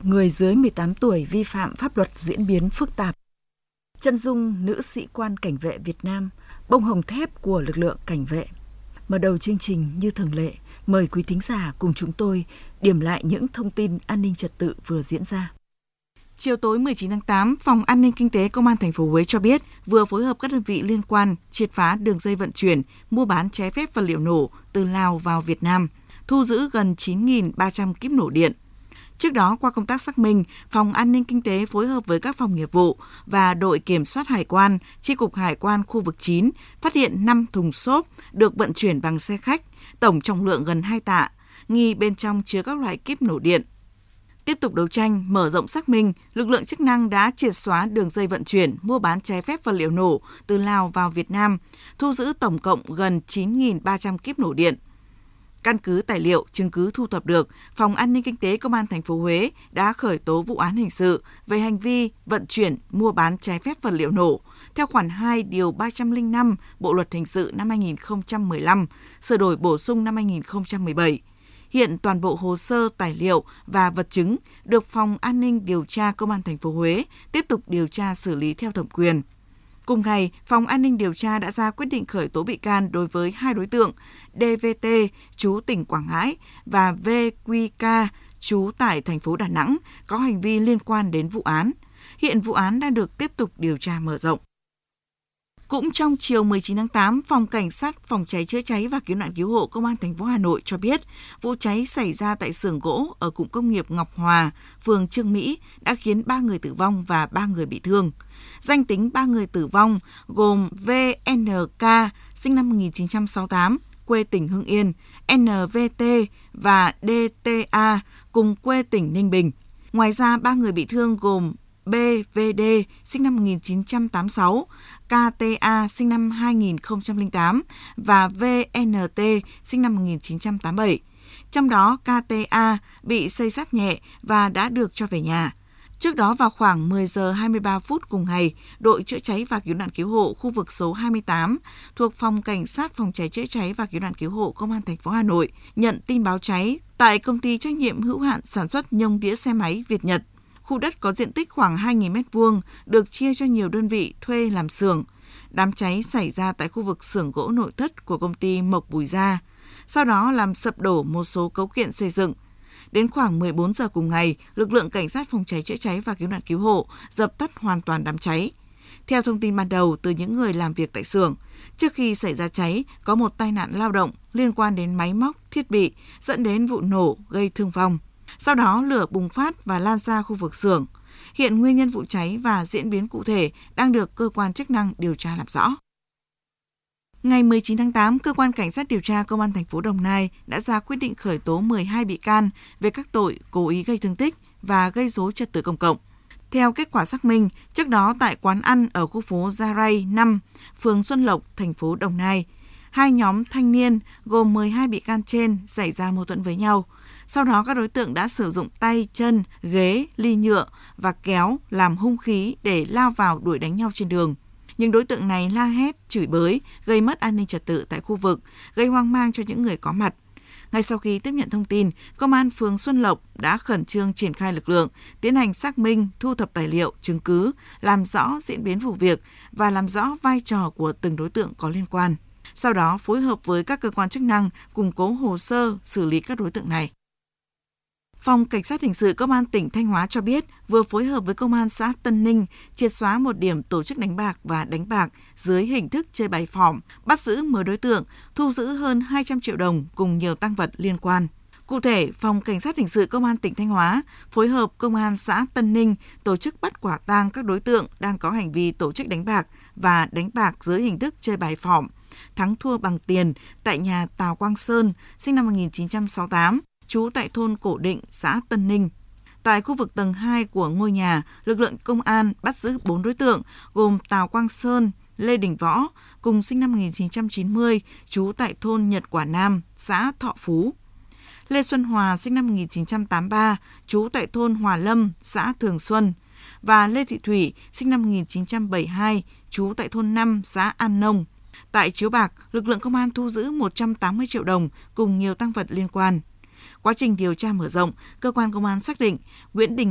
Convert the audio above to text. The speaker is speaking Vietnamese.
người dưới 18 tuổi vi phạm pháp luật diễn biến phức tạp. Chân dung nữ sĩ quan cảnh vệ Việt Nam, bông hồng thép của lực lượng cảnh vệ. Mở đầu chương trình như thường lệ, mời quý thính giả cùng chúng tôi điểm lại những thông tin an ninh trật tự vừa diễn ra. Chiều tối 19 tháng 8, Phòng An ninh Kinh tế Công an thành phố Huế cho biết vừa phối hợp các đơn vị liên quan triệt phá đường dây vận chuyển, mua bán trái phép vật liệu nổ từ Lào vào Việt Nam, thu giữ gần 9.300 kíp nổ điện. Trước đó, qua công tác xác minh, Phòng An ninh Kinh tế phối hợp với các phòng nghiệp vụ và đội kiểm soát hải quan, Chi cục Hải quan khu vực 9 phát hiện 5 thùng xốp được vận chuyển bằng xe khách, tổng trọng lượng gần 2 tạ, nghi bên trong chứa các loại kíp nổ điện. Tiếp tục đấu tranh, mở rộng xác minh, lực lượng chức năng đã triệt xóa đường dây vận chuyển, mua bán trái phép vật liệu nổ từ Lào vào Việt Nam, thu giữ tổng cộng gần 9.300 kíp nổ điện. Căn cứ tài liệu, chứng cứ thu thập được, Phòng An ninh Kinh tế Công an thành phố Huế đã khởi tố vụ án hình sự về hành vi vận chuyển, mua bán trái phép vật liệu nổ theo khoản 2 điều 305 Bộ luật hình sự năm 2015, sửa đổi bổ sung năm 2017. Hiện toàn bộ hồ sơ, tài liệu và vật chứng được Phòng An ninh điều tra Công an thành phố Huế tiếp tục điều tra xử lý theo thẩm quyền. Cùng ngày, Phòng An ninh điều tra đã ra quyết định khởi tố bị can đối với 2 đối tượng DVT, trú tỉnh Quảng Ngãi và VQK, trú tại thành phố Đà Nẵng, có hành vi liên quan đến vụ án. Hiện vụ án đang được tiếp tục điều tra mở rộng. Cũng trong chiều 19 tháng 8, Phòng Cảnh sát Phòng cháy chữa cháy và Cứu nạn Cứu hộ Công an thành phố Hà Nội cho biết, vụ cháy xảy ra tại xưởng gỗ ở cụm công nghiệp Ngọc Hòa, phường Trương Mỹ đã khiến 3 người tử vong và 3 người bị thương. Danh tính 3 người tử vong gồm VNK, sinh năm 1968, quê tỉnh Hưng Yên, NVT và DTA, cùng quê tỉnh Ninh Bình. Ngoài ra, 3 người bị thương gồm BVD, sinh năm 1986, KTA, sinh năm 2008 và VNT, sinh năm 1987. Trong đó, KTA bị xây xát nhẹ và đã được cho về nhà. Trước đó vào khoảng 10 giờ 23 phút cùng ngày, đội chữa cháy và cứu nạn cứu hộ khu vực số 28 thuộc Phòng Cảnh sát Phòng cháy chữa cháy và Cứu nạn Cứu hộ Công an thành phố Hà Nội nhận tin báo cháy tại công ty trách nhiệm hữu hạn sản xuất nhông đĩa xe máy Việt Nhật. Khu đất có diện tích khoảng 2.000 m2 được chia cho nhiều đơn vị thuê làm xưởng. Đám cháy xảy ra tại khu vực xưởng gỗ nội thất của công ty Mộc Bùi Gia, sau đó làm sập đổ một số cấu kiện xây dựng. Đến khoảng 14 giờ cùng ngày, lực lượng Cảnh sát Phòng cháy chữa cháy và Cứu nạn Cứu hộ dập tắt hoàn toàn đám cháy. Theo thông tin ban đầu từ những người làm việc tại xưởng, trước khi xảy ra cháy, có một tai nạn lao động liên quan đến máy móc, thiết bị, dẫn đến vụ nổ gây thương vong. Sau đó, lửa bùng phát và lan ra khu vực xưởng. Hiện nguyên nhân vụ cháy và diễn biến cụ thể đang được cơ quan chức năng điều tra làm rõ. Ngày 19 tháng 8, Cơ quan Cảnh sát điều tra Công an thành phố Đồng Nai đã ra quyết định khởi tố 12 bị can về các tội cố ý gây thương tích và gây rối trật tự công cộng. Theo kết quả xác minh, trước đó tại quán ăn ở khu phố Gia Rai 5, phường Xuân Lộc, thành phố Đồng Nai, 2 nhóm thanh niên gồm 12 bị can trên xảy ra mâu thuẫn với nhau. Sau đó các đối tượng đã sử dụng tay, chân, ghế, ly nhựa và kéo làm hung khí để lao vào đuổi đánh nhau trên đường. Nhưng đối tượng này la hét, chửi bới, gây mất an ninh trật tự tại khu vực, gây hoang mang cho những người có mặt. Ngay sau khi tiếp nhận thông tin, Công an phường Xuân Lộc đã khẩn trương triển khai lực lượng, tiến hành xác minh, thu thập tài liệu, chứng cứ, làm rõ diễn biến vụ việc và làm rõ vai trò của từng đối tượng có liên quan. Sau đó phối hợp với các cơ quan chức năng củng cố hồ sơ, xử lý các đối tượng này. Phòng Cảnh sát Hình sự Công an tỉnh Thanh Hóa cho biết vừa phối hợp với Công an xã Tân Ninh triệt xóa một điểm tổ chức đánh bạc và đánh bạc dưới hình thức chơi bài phỏm, bắt giữ 10 đối tượng, thu giữ hơn 200 triệu đồng cùng nhiều tang vật liên quan. Cụ thể, Phòng Cảnh sát Hình sự Công an tỉnh Thanh Hóa phối hợp Công an xã Tân Ninh tổ chức bắt quả tang các đối tượng đang có hành vi tổ chức đánh bạc và đánh bạc dưới hình thức chơi bài phỏm, thắng thua bằng tiền tại nhà Tào Quang Sơn, sinh năm 1968, trú tại thôn Cổ Định, xã Tân Ninh. Tại khu vực tầng 2 của ngôi nhà, lực lượng công an bắt giữ 4 đối tượng gồm Tào Quang Sơn, Lê Đình Võ, cùng sinh năm 1990, trú tại thôn Nhật Quả Nam, xã Thọ Phú. Lê Xuân Hòa, sinh năm 1983, trú tại thôn Hòa Lâm, xã Thường Xuân. Và Lê Thị Thủy, sinh năm 1972, trú tại thôn 5, xã An Nông. Tại chiếu bạc, lực lượng công an thu giữ 180 triệu đồng cùng nhiều tang vật liên quan. Quá trình điều tra mở rộng, cơ quan công an xác định Nguyễn Đình